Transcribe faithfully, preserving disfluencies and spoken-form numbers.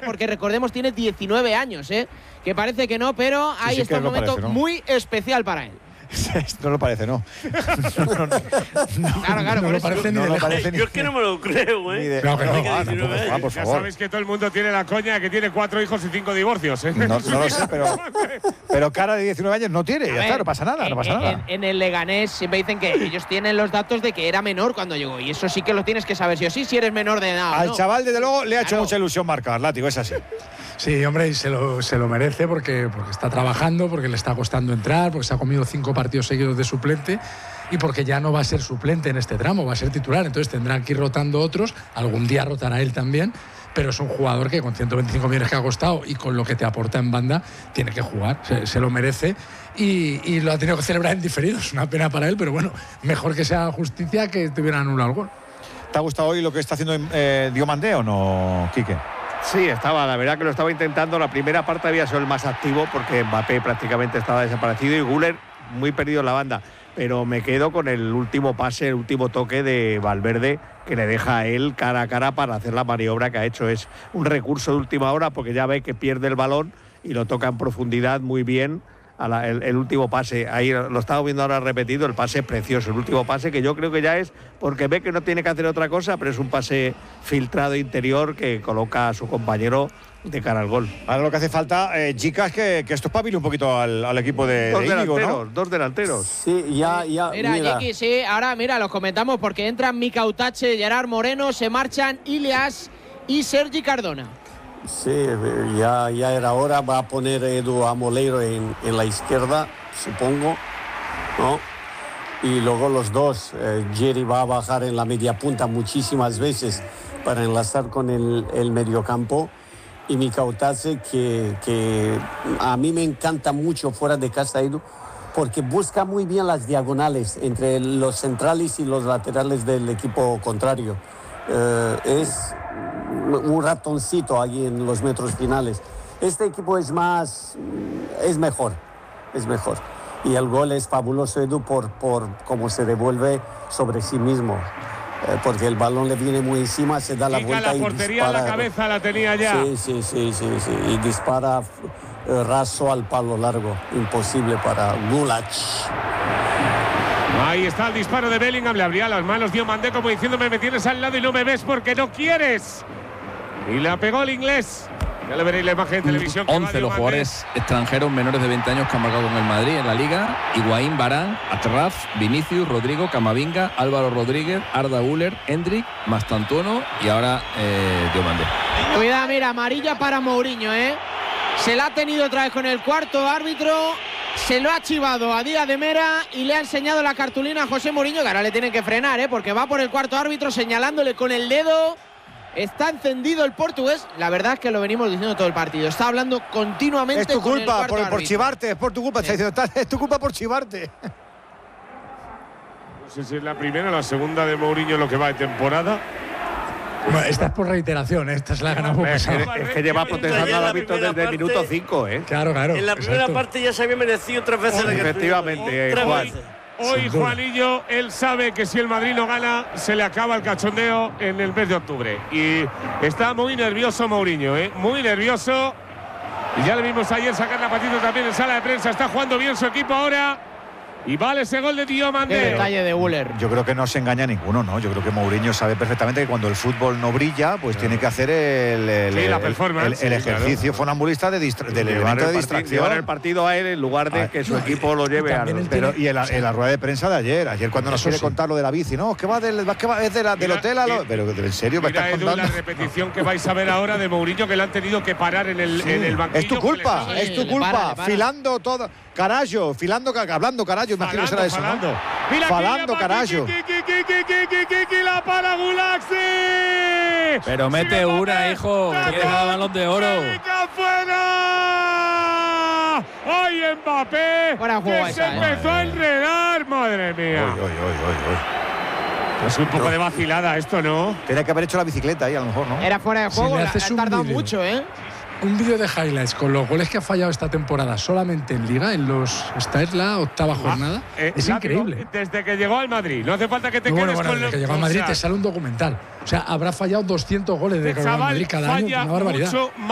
porque recordemos tiene diecinueve años, ¿eh? Que parece que no, pero ahí sí, sí está un momento parece, ¿no? muy especial para él. No lo parece, no. no, no, no. Claro, claro, no por lo eso. parece ni No de lo lejos. parece ni- Yo es que no me lo creo, Ni ¿eh? de- No, que no, no, que ah, diecinueve tampoco, Juan, por Ya favor. sabéis que todo el mundo tiene la coña que tiene cuatro hijos y cinco divorcios, ¿eh? No, no lo sé, pero, pero cara de diecinueve años no tiene. A Ya ver, está, no pasa nada, en, no pasa en- nada. En el Leganés siempre dicen que ellos tienen los datos de que era menor cuando llegó. Y eso sí que lo tienes que saber sí o sí, si eres menor de edad. Al ¿no? chaval, desde luego, le ha hecho Claro. mucha ilusión marcar, látigo, es así. Sí, hombre, y se lo, se lo merece porque, porque está trabajando, porque le está costando entrar, porque se ha comido cinco partidos seguidos de suplente y porque ya no va a ser suplente en este tramo, va a ser titular. Entonces tendrán que ir rotando otros, algún día rotará él también, pero es un jugador que con ciento veinticinco millones que ha costado y con lo que te aporta en banda, tiene que jugar, se, se lo merece y, y lo ha tenido que celebrar en diferido. Es una pena para él, pero bueno, mejor que sea justicia que te hubieran anulado el gol. ¿Te ha gustado hoy lo que está haciendo eh, Diomandé o no, Quique? Sí, estaba, la verdad que lo estaba intentando. La primera parte había sido el más activo porque Mbappé prácticamente estaba desaparecido y Güler muy perdido en la banda. Pero me quedo con el último pase, el último toque de Valverde que le deja a él cara a cara para hacer la maniobra que ha hecho. Es un recurso de última hora porque ya ve que pierde el balón y lo toca en profundidad muy bien. A la, el, el último pase, ahí lo estaba viendo ahora repetido, el pase precioso, el último pase que yo creo que ya es porque ve que no tiene que hacer otra cosa, pero es un pase filtrado interior que coloca a su compañero de cara al gol. Ahora lo que hace falta, eh, chicas, que, que esto espabile un poquito al, al equipo de, Dos de Íñigo, delanteros, ¿no? dos delanteros. Sí, ya, ya. Mira, mira. Jiki, sí, ahora mira, los comentamos porque entran Mika Utache, Gerard Moreno, se marchan Ilias y Sergi Cardona. Sí, ya, ya era hora. Va a poner Edu a Moleiro en, en la izquierda, supongo, ¿no? Y luego los dos. Eh, Jerry va a bajar en la media punta muchísimas veces para enlazar con el, el mediocampo. Y Mika Utache, que, que a mí me encanta mucho fuera de casa, Edu, porque busca muy bien las diagonales entre los centrales y los laterales del equipo contrario. Eh, es un ratoncito allí en los metros finales. Este equipo es más, es mejor, es mejor. Y el gol es fabuloso, Edu, por, por cómo se devuelve sobre sí mismo. Eh, porque el balón le viene muy encima, se da la Kika, vuelta la y portería dispara. en la cabeza la tenía ya. Sí, sí, sí, sí, sí. Y dispara eh, raso al palo largo. Imposible para Gulach. Ahí está el disparo de Bellingham, le abría las manos Diomandé como diciéndome me tienes al lado y no me ves porque no quieres. Y la pegó el inglés. Ya le veréis la imagen de televisión. que va once los Diomandé. jugadores extranjeros menores de veinte años que han marcado con el Madrid en la Liga. Higuaín, Varane, Atraf, Vinicius, Rodrigo, Camavinga, Álvaro Rodríguez, Arda Güler, Hendrik, Mastantuono y ahora eh, Diomandé. Cuidado, mira, amarilla para Mourinho, ¿eh? Se la ha tenido otra vez con el cuarto árbitro. Se lo ha chivado a Díaz de Mera y le ha enseñado la cartulina a José Mourinho, que ahora le tienen que frenar, ¿eh? Porque va por el cuarto árbitro señalándole con el dedo. Está encendido el portugués. La verdad es que lo venimos diciendo todo el partido. Está hablando continuamente. Es tu con el culpa cuarto por, por árbitro. chivarte, es por tu culpa. Sí. Está diciendo, "Está- es tu culpa por chivarte. No sé si es la primera o la segunda de Mourinho lo que va de temporada. Bueno, esta es por reiteración, esta es la ganamos por Es que, pasado. es que lleva protestando Ya al la árbitro primera desde el parte- minuto cinco, ¿eh? Claro, claro. En la primera exacto. parte ya se había merecido tres veces la cartulina. Efectivamente, Tres Juan. veces. Hoy Sin duda. Juanillo, él sabe que si el Madrid no gana, se le acaba el cachondeo en el mes de octubre. Y está muy nervioso Mourinho, ¿eh? Muy nervioso. Y ya le vimos ayer sacar la patita también en sala de prensa. Está jugando bien su equipo ahora. Y vale ese gol de Qué Diomandé. detalle de Güler. Yo creo que no se engaña ninguno, ¿no? Yo creo que Mourinho sabe perfectamente que cuando el fútbol no brilla, pues tiene que hacer el, el, Sí, la el- performance, el- el sí, ejercicio funambulista de distra- del Llevar elemento el de partido- distracción. llevar el partido a él en lugar de Ah, que su no, equipo lo y lleve a también los… el Pero, tiene- y en la, en la rueda de prensa de ayer, ayer cuando nos Eso quiere sí. contar lo de la bici, no, que va del, va- que va, es de la, del Mira, hotel a lo, mira, pero en serio me Mira, estás Edu, la contando. repetición que vais a ver ahora de Mourinho, que le han tenido que parar en el, en el banquillo. Es tu que culpa, le es tu le culpa, para, le para. filando todo, Carallo, filando, ca- hablando Carallo, imagino que será eso, ¿no? Falando. Mira, Falando, Kylian Carallo. Mbappé, Ki, ki, ki, ki, ki, ki, ki, la para Gulaxi. Pero mete Sigue una, Mbappé. hijo, que Tacón. quieres el Balón de Oro. Venga, fuera. ¡Ay, Mbappé! Fuera de juego que se esa, eh. empezó a enredar, madre mía. Oy, oy, oy, oy, oy. Es un poco de vacilada esto, ¿no? Tenía que haber hecho la bicicleta ahí a lo mejor, ¿no? Era fuera de Si juego, le la- haces ha un tardado vídeo. mucho, ¿eh? Un vídeo de highlights con los goles que ha fallado esta temporada solamente en Liga, en los esta es la octava jornada. Eh, es látigo, increíble. Desde que llegó al Madrid. No hace falta que te Y bueno, quedes bueno, con desde lo que llegó a o Madrid sea, te sale un documental. O sea, habrá fallado doscientos goles de este que llegó a chaval Madrid cada año, falla una barbaridad. mucho más